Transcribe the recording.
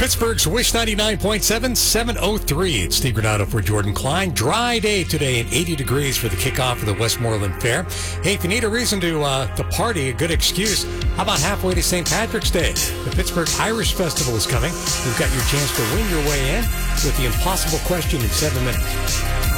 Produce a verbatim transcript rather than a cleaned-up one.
Pittsburgh's Wish ninety-nine point seven, seven oh three. It's Steve Granado for Jordan Klein. Dry day today and eighty degrees for the kickoff of the Westmoreland Fair. Hey, if you need a reason to uh, to party, a good excuse, how about halfway to Saint Patrick's Day? The Pittsburgh Irish Festival is coming. You've got your chance to win your way in with the impossible question in seven minutes.